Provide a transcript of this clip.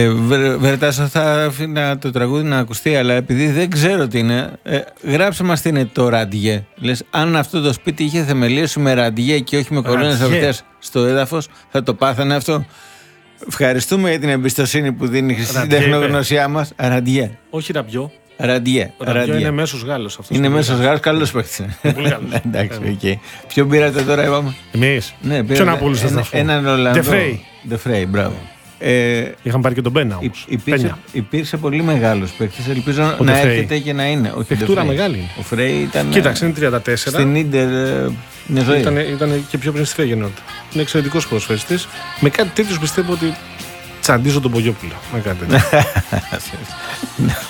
Βερτάσο, θα αφήνα το τραγούδι να ακουστεί, αλλά επειδή δεν ξέρω τι είναι, γράψε μας τι είναι το ραντιέ. Λες, αν αυτό το σπίτι είχε θεμελίωση με ραντιέ και όχι με κολόνες αυτές στο έδαφος, θα το πάθανε αυτό. Ευχαριστούμε για την εμπιστοσύνη που δίνει στην τεχνογνωσιά μας. Ραντιέ. Όχι ραμπιό. Ραντιέ. Είναι μέσος Γάλλος αυτός. Είναι μέσος Γάλλος, καλός παίκτης. Πολύ καλός. Εντάξει, οκ. Ποιον πήρατε τώρα, είπαμε? Εμείς. Ναι, ποιον από όλους σας να πω? Έναν Ολλανδό. Ντεφρέι, μπράβο. Είχαν πάρει και τον Μπένα όμως. Υπήρξε πολύ μεγάλος παίκτης. Ελπίζω να έρχεται και να είναι. Παιχτούρα μεγάλη. Ο Φρέι ήταν. Κοίταξε, είναι 34. Στην Ίντερ μια ζωή. Ήταν και πιο πριν στη Φέγενορντ. Είναι εξαιρετικός ποδοσφαιριστής. Με κάτι τέτοιο πιστεύω ότι τσαντίζω τον Πογιόπουλο. Με κάτι τέτοιο.